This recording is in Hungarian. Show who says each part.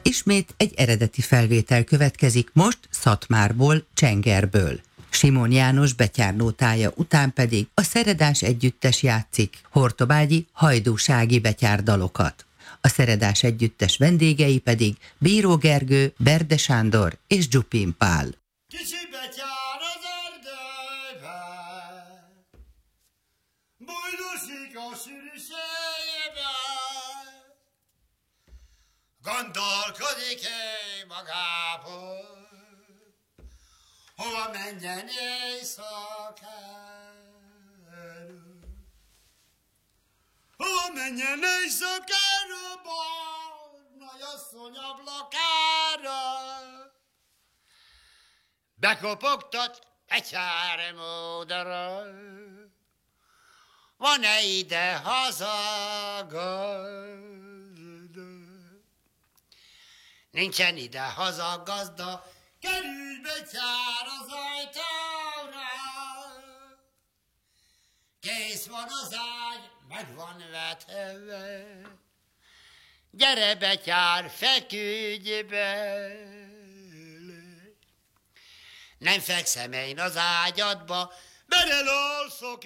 Speaker 1: Ismét egy eredeti felvétel következik, most Szatmárból, Csengerből. Simon János betyárnótája után pedig a Szeredás együttes játszik Hortobágyi hajdúsági betyárdalokat. A Szeredás együttes vendégei pedig Bíró Gergő, Berde Sándor és Dzsupin Pál.
Speaker 2: Kicsi betyár az erdőbe, bujduszik a sűrűségbe, gondolkodik magából, hova menjen éjszakára. Hova menjen éjszakára, barna asszony ablakára. Bekopogtat betyár módra, van-e ide hazagazda? Nincsen ide hazagazda, kerülj betyár az ajtóra. Kész van az ágy, meg van vetve, gyere betyár, feküdj bele. Nem fekszem én az ágyadba, mert elalszok